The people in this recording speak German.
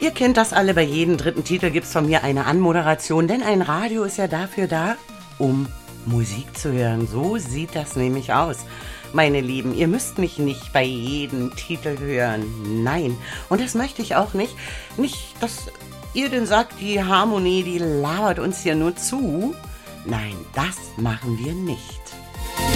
Ihr kennt das alle, bei jedem dritten Titel gibt's von mir eine Anmoderation, denn ein Radio ist ja dafür da, um Musik zu hören. So sieht das nämlich aus. Meine Lieben, ihr müsst mich nicht bei jedem Titel hören. Nein. Und das möchte ich auch nicht. Nicht, dass ihr denn sagt, die Harmonie, die labert uns hier nur zu. Nein, das machen wir nicht.